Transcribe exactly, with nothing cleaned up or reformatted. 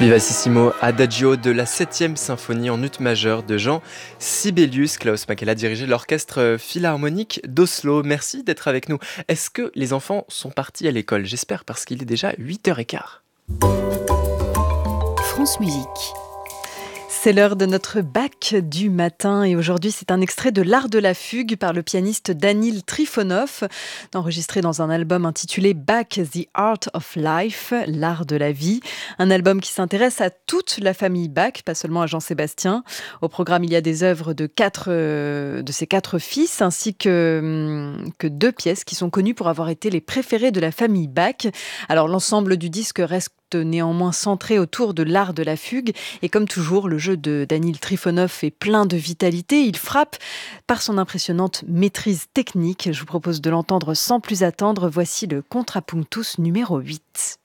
Vivacissimo Adagio de la septième symphonie en ut majeur de Jean Sibelius. Klaus Makela dirigeait l'orchestre philharmonique d'Oslo. Merci d'être avec nous. Est-ce que les enfants sont partis à l'école? J'espère, parce qu'il est déjà huit heures quinze. France Musique. C'est l'heure de notre bac du matin et aujourd'hui c'est un extrait de L'Art de la fugue par le pianiste Danil Trifonov, enregistré dans un album intitulé Bach The Art of Life, l'art de la vie, un album qui s'intéresse à toute la famille Bach, pas seulement à Jean-Sébastien. Au programme il y a des œuvres de quatre euh, de ses quatre fils ainsi que, que deux pièces qui sont connues pour avoir été les préférées de la famille Bach. Alors l'ensemble du disque reste néanmoins centré autour de l'art de la fugue. Et comme toujours, le jeu de Danil Trifonov est plein de vitalité. Il frappe par son impressionnante maîtrise technique. Je vous propose de l'entendre sans plus attendre. Voici le Contrapunctus numéro huit.